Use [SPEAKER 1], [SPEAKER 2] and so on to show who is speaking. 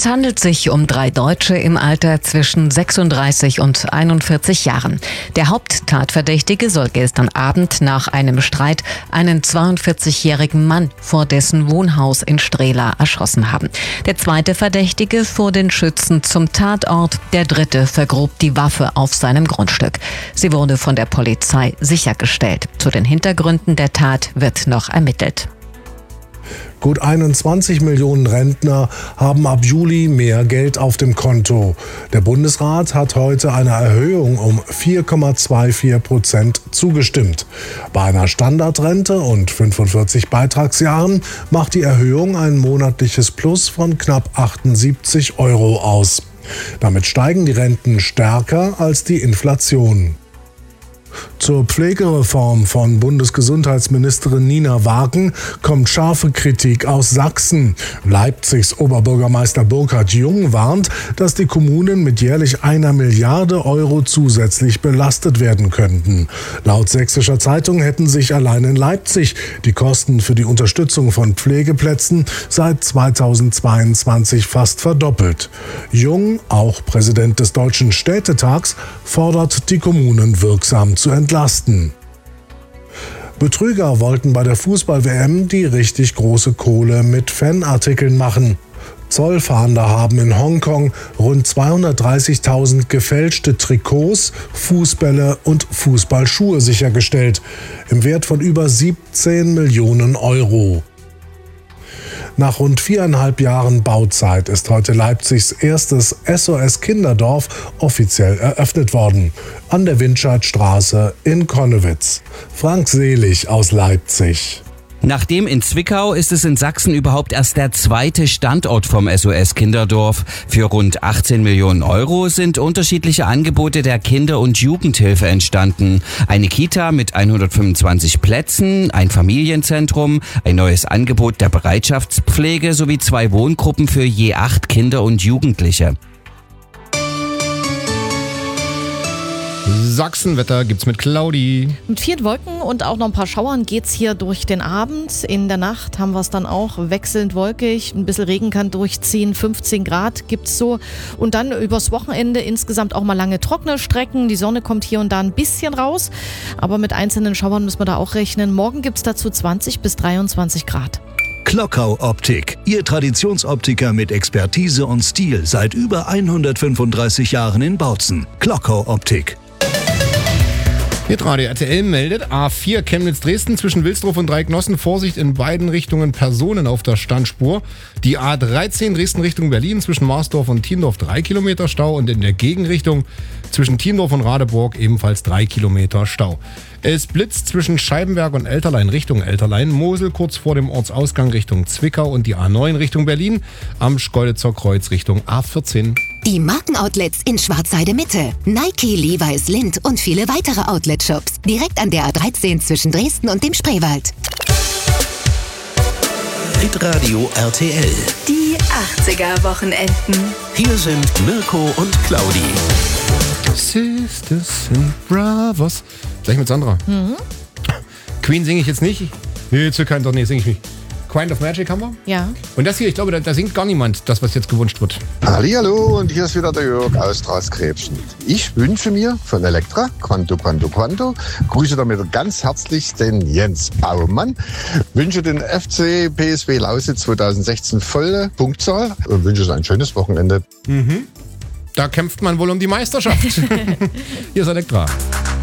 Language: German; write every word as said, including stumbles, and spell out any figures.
[SPEAKER 1] Es handelt sich um drei Deutsche im Alter zwischen sechsunddreißig und einundvierzig Jahren. Der Haupttatverdächtige soll gestern Abend nach einem Streit einen zweiundvierzigjährigen Mann vor dessen Wohnhaus in Strehla erschossen haben. Der zweite Verdächtige fuhr den Schützen zum Tatort, der dritte vergrub die Waffe auf seinem Grundstück. Sie wurde von der Polizei sichergestellt. Zu den Hintergründen der Tat wird noch ermittelt.
[SPEAKER 2] Gut einundzwanzig Millionen Rentner haben ab Juli mehr Geld auf dem Konto. Der Bundesrat hat heute einer Erhöhung um vier Komma vierundzwanzig Prozent zugestimmt. Bei einer Standardrente und fünfundvierzig Beitragsjahren macht die Erhöhung ein monatliches Plus von knapp achtundsiebzig Euro aus. Damit steigen die Renten stärker als die Inflation. Zur Pflegereform von Bundesgesundheitsministerin Nina Wagen kommt scharfe Kritik aus Sachsen. Leipzigs Oberbürgermeister Burkhard Jung warnt, dass die Kommunen mit jährlich einer Milliarde Euro zusätzlich belastet werden könnten. Laut Sächsischer Zeitung hätten sich allein in Leipzig die Kosten für die Unterstützung von Pflegeplätzen seit zweitausendzweiundzwanzig fast verdoppelt. Jung, auch Präsident des Deutschen Städtetags, fordert die Kommunen wirksam zu entlasten. Betrüger wollten bei der Fußball-W M die richtig große Kohle mit Fanartikeln machen. Zollfahnder haben in Hongkong rund zweihundertdreißigtausend gefälschte Trikots, Fußbälle und Fußballschuhe sichergestellt, im Wert von über siebzehn Millionen Euro. Nach rund viereinhalb Jahren Bauzeit ist heute Leipzigs erstes S O S-Kinderdorf offiziell eröffnet worden. An der Windscheidstraße in Connewitz. Frank Selig aus Leipzig.
[SPEAKER 3] Nachdem in Zwickau ist es in Sachsen überhaupt erst der zweite Standort vom S O S-Kinderdorf. Für rund achtzehn Millionen Euro sind unterschiedliche Angebote der Kinder- und Jugendhilfe entstanden. Eine Kita mit hundertfünfundzwanzig Plätzen, ein Familienzentrum, ein neues Angebot der Bereitschaftspflege sowie zwei Wohngruppen für je acht Kinder und Jugendliche.
[SPEAKER 4] Sachsenwetter gibt's mit Claudi.
[SPEAKER 5] Mit vielen Wolken und auch noch ein paar Schauern geht's hier durch den Abend. In der Nacht haben wir es dann auch wechselnd wolkig. Ein bisschen Regen kann durchziehen. fünfzehn Grad gibt's so. Und dann übers Wochenende insgesamt auch mal lange trockene Strecken. Die Sonne kommt hier und da ein bisschen raus. Aber mit einzelnen Schauern müssen wir da auch rechnen. Morgen gibt's dazu zwanzig bis dreiundzwanzig Grad.
[SPEAKER 6] Klockau Optik, Ihr Traditionsoptiker mit Expertise und Stil seit über hundertfünfunddreißig Jahren in Bautzen. Klockau Optik.
[SPEAKER 4] Hier Radio R T L meldet A vier Chemnitz-Dresden zwischen Wilsdorf und Dreiecknossen. Vorsicht, in beiden Richtungen Personen auf der Standspur. Die A dreizehn Dresden Richtung Berlin zwischen Marsdorf und Thiendorf drei Kilometer Stau und in der Gegenrichtung zwischen Thiendorf und Radeburg ebenfalls drei Kilometer Stau. Es blitzt zwischen Scheibenberg und Elterlein Richtung Elterlein, Mosel kurz vor dem Ortsausgang Richtung Zwickau und die A neun Richtung Berlin, am Schkeuditzer Kreuz Richtung A vierzehn.
[SPEAKER 7] Die Markenoutlets in Schwarzheide Mitte, Nike, Levi's, Lindt und viele weitere Outlet-Shops. Direkt an der A dreizehn zwischen Dresden und dem Spreewald.
[SPEAKER 6] Hitradio R T L.
[SPEAKER 8] Die achtziger-Wochenenden.
[SPEAKER 6] Hier sind Mirko und Claudi.
[SPEAKER 4] Sisters and Brothers. Gleich mit Sandra.
[SPEAKER 5] Mhm.
[SPEAKER 4] Queen singe ich jetzt nicht. Nee, zu kein, doch, nee, singe ich nicht. Kind of Magic haben wir.
[SPEAKER 5] Ja.
[SPEAKER 4] Und das hier, ich glaube, da, da singt gar niemand das, was jetzt gewünscht wird.
[SPEAKER 9] Hallihallo, und hier ist wieder der Jörg aus Trauskrebsen. Ich wünsche mir von Elektra, Quanto, Quanto, Quanto, grüße damit ganz herzlich den Jens Baumann, wünsche den F C P S V Lausitz zweitausendsechzehn volle Punktzahl und wünsche es ein schönes Wochenende.
[SPEAKER 4] Mhm. Da kämpft man wohl um die Meisterschaft. Hier ist Elektra.